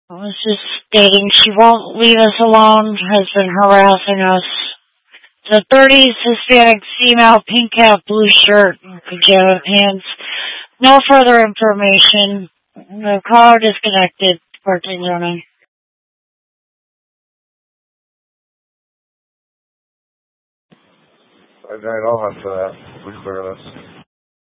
was just stating she won't leave us alone, has been harassing us. The 30s Hispanic female, pink cap, blue shirt, and pajama pants. No further information. The caller disconnected. Continue. 5-9, I'll hunt for that. We clear this.